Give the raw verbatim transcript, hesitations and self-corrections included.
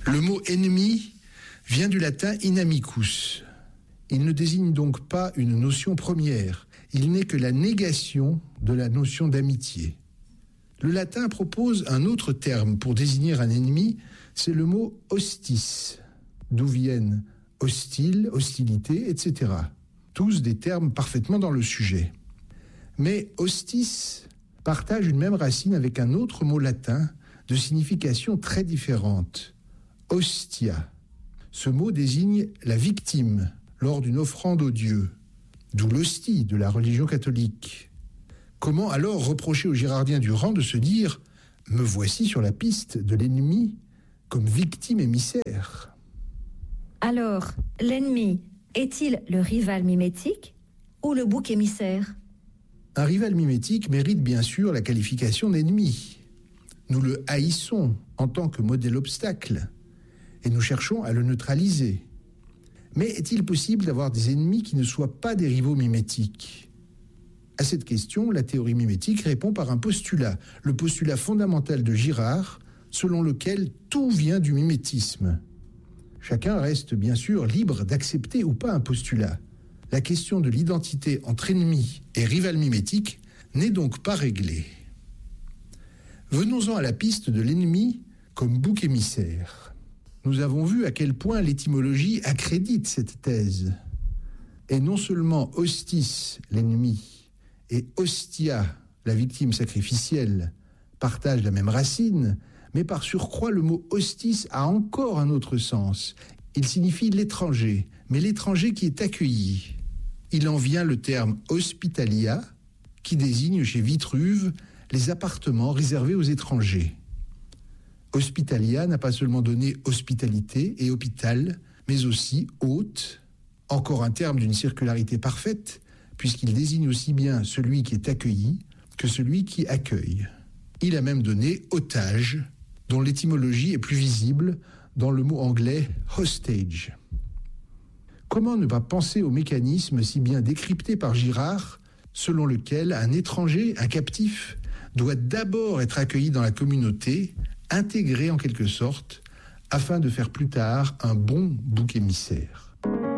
Le mot « ennemi » vient du latin « inamicus ». Il ne désigne donc pas une notion première. Il n'est que la négation de la notion d'amitié. Le latin propose un autre terme pour désigner un ennemi, c'est le mot « hostis », d'où viennent hostile, hostilité, et cetera. Tous des termes parfaitement dans le sujet. Mais hostis partage une même racine avec un autre mot latin de signification très différente, hostia. Ce mot désigne la victime lors d'une offrande aux dieux, d'où l'hostie de la religion catholique. Comment alors reprocher aux Girardiens du rang de se dire « me voici sur la piste de l'ennemi comme victime émissaire ». Alors, l'ennemi est-il le rival mimétique ou le bouc émissaire ? Un rival mimétique mérite bien sûr la qualification d'ennemi. Nous le haïssons en tant que modèle obstacle et nous cherchons à le neutraliser. Mais est-il possible d'avoir des ennemis qui ne soient pas des rivaux mimétiques ? À cette question, la théorie mimétique répond par un postulat, le postulat fondamental de Girard, selon lequel tout vient du mimétisme. Chacun reste bien sûr libre d'accepter ou pas un postulat. La question de l'identité entre ennemi et rival mimétique n'est donc pas réglée. Venons-en à la piste de l'ennemi comme bouc émissaire. Nous avons vu à quel point l'étymologie accrédite cette thèse. Et non seulement hostis, l'ennemi, et hostia, la victime sacrificielle, partagent la même racine, mais par surcroît, le mot hostis a encore un autre sens. Il signifie l'étranger, mais l'étranger qui est accueilli. Il en vient le terme hospitalia, qui désigne chez Vitruve les appartements réservés aux étrangers. Hospitalia n'a pas seulement donné hospitalité et hôpital, mais aussi hôte, encore un terme d'une circularité parfaite, puisqu'il désigne aussi bien celui qui est accueilli que celui qui accueille. Il a même donné otage, dont l'étymologie est plus visible dans le mot anglais hostage. Comment ne pas penser au mécanisme si bien décrypté par Girard, selon lequel un étranger, un captif, doit d'abord être accueilli dans la communauté, intégré en quelque sorte, afin de faire plus tard un bon bouc émissaire.